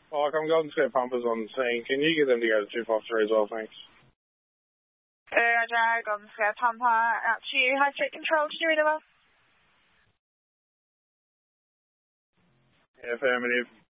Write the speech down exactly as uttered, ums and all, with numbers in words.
Like, I'm Golden State Pumpers on the scene. Can you get them to go to two five three as well, thanks? Uh, Roger, Golden State Pumper, out to you. High Street Control, can you read it well? Yeah, affirmative.